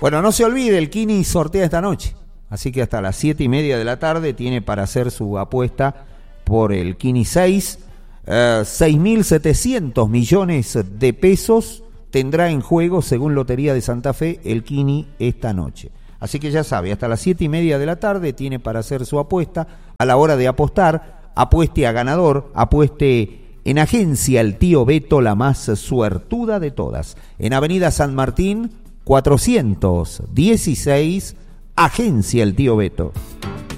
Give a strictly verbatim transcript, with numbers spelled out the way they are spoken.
Bueno, no se olvide, el Kini sortea esta noche. Así que hasta las siete y media de la tarde tiene para hacer su apuesta por el Kini seis. Uh, seis mil setecientos millones de pesos tendrá en juego, según Lotería de Santa Fe, el Kini esta noche. Así que ya sabe, hasta las siete y media de la tarde tiene para hacer su apuesta. A la hora de apostar, apueste a ganador, apueste en Agencia El Tío Beto, la más suertuda de todas. En Avenida San Martín, cuatrocientos dieciséis, Agencia El Tío Beto.